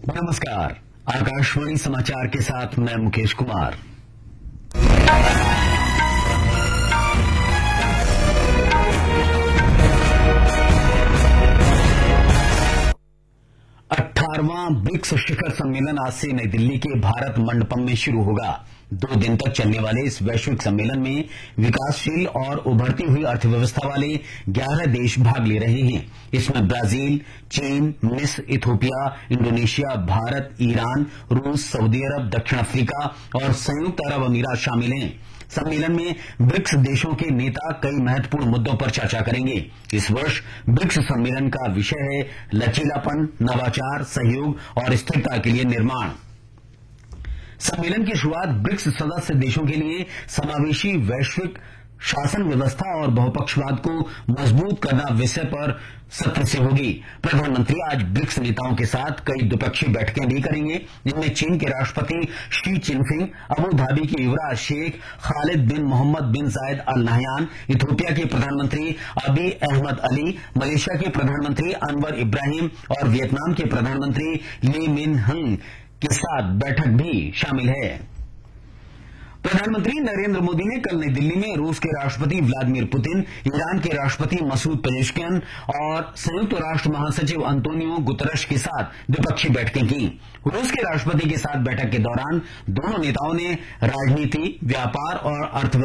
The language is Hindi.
नमस्कार, आकाशवाणी समाचार के साथ मैं मुकेश कुमार। ब्रिक्स शिखर सम्मेलन आज से नई दिल्ली के भारत मंडपम में शुरू होगा। 2 दिन तक चलने वाले इस वैश्विक सम्मेलन में विकासशील और उभरती हुई अर्थव्यवस्था वाले 11 देश भाग ले रहे हैं। इसमें ब्राजील, चीन, मिस्र, इथोपिया, इंडोनेशिया, भारत, ईरान, रूस, सऊदी अरब, दक्षिण अफ्रीका और संयुक्त अरब अमीरात शामिल हैं। सम्मेलन में ब्रिक्स देशों के नेता कई महत्वपूर्ण मुद्दों पर चर्चा करेंगे। इस वर्ष ब्रिक्स सम्मेलन का विषय है लचीलापन, नवाचार, सहयोग और स्थिरता के लिए निर्माण। सम्मेलन की शुरुआत ब्रिक्स सदस्य देशों के लिए समावेशी वैश्विक शासन व्यवस्था और बहुपक्षवाद को मजबूत करना विषय पर सत्र से होगी। प्रधानमंत्री आज ब्रिक्स नेताओं के साथ कई द्विपक्षीय बैठकें भी करेंगे, जिनमें चीन के राष्ट्रपति शी चिनफिंग, अबू धाबी के युवराज शेख खालिद बिन मोहम्मद बिन जायद अल नहयान, इथोपिया के प्रधानमंत्री अबी अहमद अली, मलेशिया के प्रधानमंत्री अनवर इब्राहिम और वियतनाम के प्रधानमंत्री ले मिन हंग के साथ बैठक भी शामिल है। प्रधानमंत्री नरेंद्र मोदी ने कल नई दिल्ली में रूस के राष्ट्रपति व्लादिमीर पुतिन, ईरान के राष्ट्रपति मसूद पेजेश्कियान और संयुक्त राष्ट्र महासचिव अंतोनियो गुतरश के साथ द्विपक्षीय बैठकें की। रूस के राष्ट्रपति के साथ बैठक के दौरान दोनों नेताओं ने राजनीति, व्यापार और अर्थव्यवस्था